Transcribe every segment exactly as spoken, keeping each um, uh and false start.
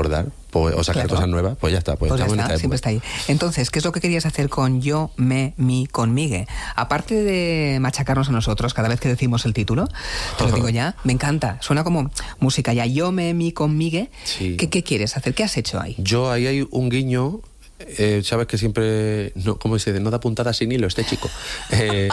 recordar pues, o sacar Claro. cosas nuevas, pues ya está, pues, Pues ya estamos está, en esta siempre época. está ahí. Entonces, ¿qué es lo que querías hacer con yo, me, mi, conmigue? Aparte de machacarnos a nosotros cada vez que decimos el título, te lo digo ya, me encanta. Suena como música ya. Yo, me, mi, conmigue. Sí. ¿Qué, ¿Qué quieres hacer? ¿Qué has hecho ahí? Yo, ahí hay un guiño, eh, sabes que siempre, no, ¿cómo se dice? No da puntada sin hilo este chico. Eh,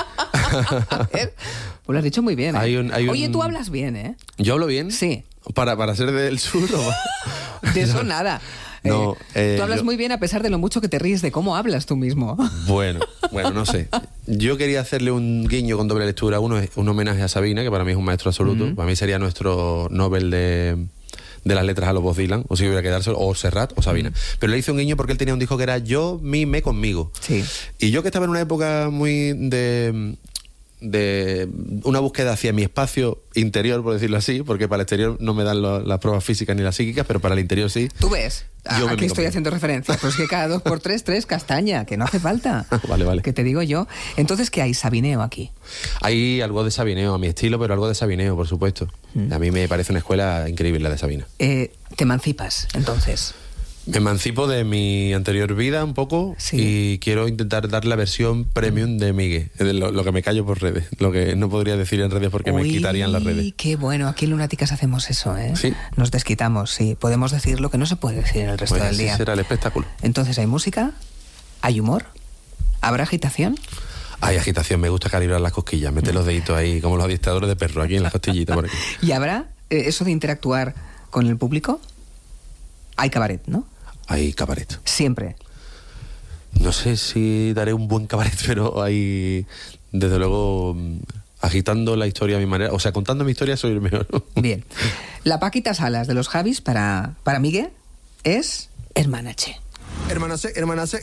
A ver, pues lo has dicho muy bien, ¿eh? Hay un- hay Oye, un- tú hablas bien, ¿eh? ¿Yo hablo bien? Sí. ¿Para, para ser del sur o...? De eso nada. No, Eh, eh, tú hablas yo- muy bien a pesar de lo mucho que te ríes de cómo hablas tú mismo. Bueno, bueno, no sé. Yo quería hacerle un guiño con doble lectura. Uno es un homenaje a Sabina, que para mí es un maestro absoluto. Ujú. Para mí sería nuestro Nobel de, de las letras a los Bob Dylan, o si hubiera que dárselo, o Serrat o Sabina. Pero le hice un guiño porque él tenía un disco que era Yo, mi, me, conmigo. Sí. Y yo que estaba en una época muy de... de una búsqueda hacia mi espacio interior, por decirlo así, porque para el exterior no me dan lo- las pruebas físicas ni las psíquicas, pero para el interior sí. Tú ves, a- Yo me aquí me estoy conmigo. haciendo referencias, pero es que cada dos por tres, tres castaña, que no hace falta. Vale, vale. Que te digo yo. Entonces, ¿qué hay? Sabineo aquí. Hay algo de Sabineo, a mi estilo, pero algo de Sabineo, por supuesto. Mm. A mí me parece una escuela increíble la de Sabina. Eh, te emancipas, entonces. Me emancipo de mi anterior vida un poco Sí. y quiero intentar dar la versión premium de Migue, de lo, lo que me callo por redes, lo que no podría decir en redes porque me Uy, quitarían las redes. qué bueno. Aquí en Lunáticas hacemos eso, ¿eh? Sí. Nos desquitamos, sí. Podemos decir lo que no se puede decir en el resto Pues del así día. será el espectáculo. Entonces, ¿hay música? ¿Hay humor? ¿Habrá agitación? Hay agitación, me gusta calibrar las cosquillas, meter los deditos ahí como los adiestradores de perro, aquí en las costillitas por aquí. ¿Y habrá eh, eso de interactuar con el público? Hay cabaret, ¿no? Hay cabaret. Siempre. No sé si daré un buen cabaret, pero hay, desde luego, mm, agitando la historia a mi manera. O sea, contando mi historia soy el mejor. Bien. La Paquita Salas de los Javis para, para Migue es hermanache. Hermanache, hermanache.